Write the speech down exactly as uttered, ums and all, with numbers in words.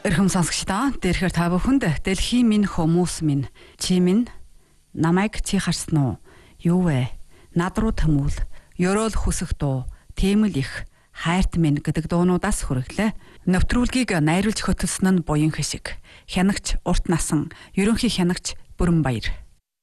Тэрхэм сонсогчдоо тэрхээр та бүхэнд дэлхийн минь хүмүүс минь чи минь намайг чи харсан уу? Юу вэ? Над руу тэмүүл. Ёроол хүсэх дуу, тийм л их хайрт минь гэдэг дуунуудаас хүргэлээ. Нэвтрүүлгийг найруулж хөтөлсөн нь Буян Хишиг. Хянагч Урт Насан, ерөнхий хянагч Бүрэнбаяр.